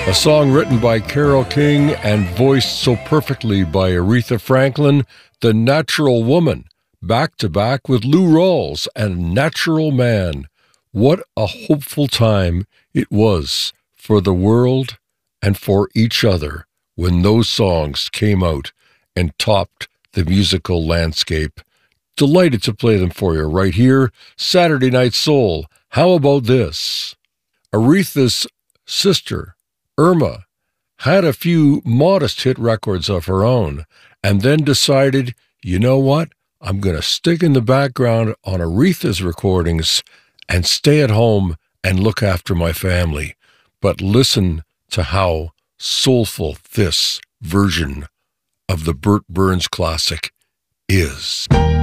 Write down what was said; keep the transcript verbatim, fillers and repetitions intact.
A song written by Carole King and voiced so perfectly by Aretha Franklin, The Natural Woman, back-to-back with Lou Rawls and Natural Man. What a hopeful time it was for the world and for each other when those songs came out and topped the musical landscape. Delighted to play them for you right here, Saturday Night Soul. How about this? Aretha's sister, Irma, had a few modest hit records of her own and then decided, you know what? I'm going to stick in the background on Aretha's recordings and stay at home and look after my family. But listen to how soulful this version of the Burt Burns classic is.